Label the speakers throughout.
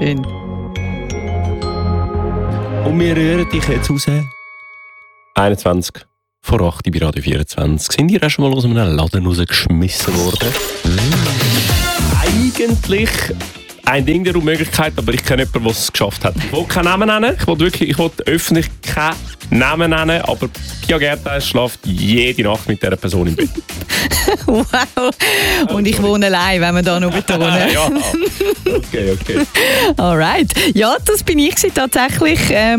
Speaker 1: Schön.
Speaker 2: Und wir rühren dich jetzt raus. 21 vor 8 bei Radio 24. Sind ihr auch schon mal aus einem Laden rausgeschmissen worden? Eigentlich ein Ding der Unmöglichkeit, aber ich kenne jemanden, der es geschafft hat. Ich will keinen Namen nennen, ich will öffentlich keinen Namen nennen, aber Pia Gertheis schläft jede Nacht mit dieser Person im Bett.
Speaker 1: Wow. Und ich wohne allein, wenn wir da noch betonen.
Speaker 2: Ja, okay.
Speaker 1: Alright. Ja, das bin ich tatsächlich.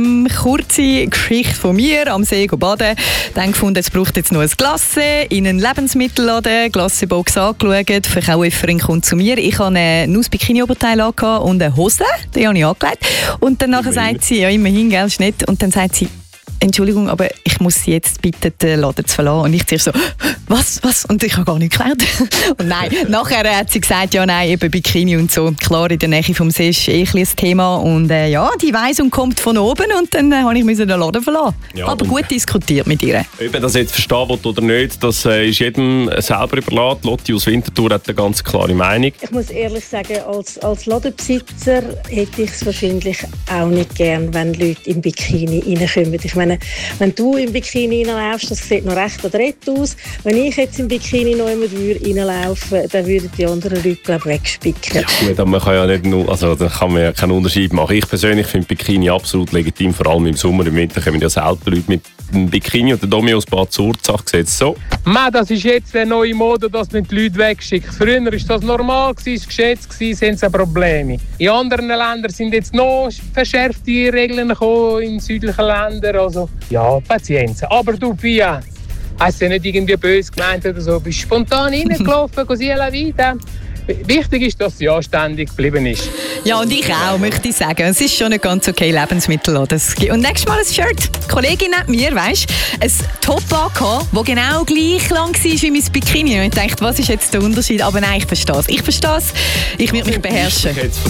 Speaker 1: Kurze Geschichte von mir, am See baden. Dann gefunden, es braucht jetzt noch ein Glasse in einen Lebensmittelladen. Glassebox angeschaut, die Verkäuferin kommt zu mir. Ich habe ein Nuss-Bikini-Oberteil und eine Hose, die habe ich angelegt. Und dann nachher sagt sie, ja immerhin, gell, ist nett. Und dann sagt sie, Entschuldigung, aber ich muss Sie jetzt bitten, den Laden zu verlassen. Und ich zuerst so, was? Und ich habe gar nicht geklärt. Und nein, nachher hat sie gesagt, ja nein, eben Bikini und so. Klar, in der Nähe vom See ist ein Thema. Und ja, die weiss und kommt von oben. Und dann musste ich den Laden verlassen. Ja, aber gut diskutiert mit ihr.
Speaker 2: Ob man das jetzt verstehen will oder nicht, das ist jedem selber überlassen. Lotti aus Winterthur hat eine ganz klare Meinung.
Speaker 3: Ich muss ehrlich sagen, als Ladenbesitzer hätte ich es wahrscheinlich auch nicht gern, wenn Leute im Bikini reinkommen. Ich meine, wenn du im Bikini reinläufst, das sieht noch recht adrett aus. Wenn ich jetzt im Bikini noch jemand reinlaufen würde, dann würden die anderen Leute, glaube ich, wegspicken.
Speaker 2: Ja, gut, aber man kann ja nicht nur, also da kann man ja keinen Unterschied machen. Ich persönlich finde Bikini absolut legitim, vor allem im Sommer. Im Winter kommen ja selten Leute mit einem Bikini. Und der Domi aus Bad Zurzach sieht es so.
Speaker 4: Man, das ist jetzt eine neue Mode, dass man die Leute wegschickt. Früher war das normal, geschätzt, sind es Probleme. In anderen Ländern sind jetzt noch verschärfte Regeln gekommen, in südlichen Ländern. Also, ja, Patienz. Aber du, Pia, hast du nicht irgendwie böse gemeint oder so? Du bist spontan reingelaufen, così alla vita. Wichtig ist, dass sie anständig geblieben ist.
Speaker 1: Ja, und ich auch, möchte ich sagen. Es ist schon ein ganz okay Lebensmittel. Und nächstes Mal ein Shirt. Die Kollegin hat mir, weisst, ein Top angehabt, das genau gleich lang war wie mein Bikini. Und ich dachte, was ist jetzt der Unterschied? Aber nein, ich verstehe es. Ich werde mich beherrschen.